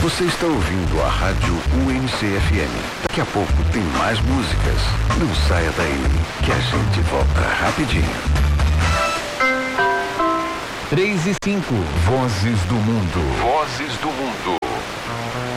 Você está ouvindo a Rádio UNC-FM. Daqui a pouco tem mais músicas. Não saia daí, que a gente volta rapidinho. 3 e 5. Vozes do Mundo. Vozes do Mundo.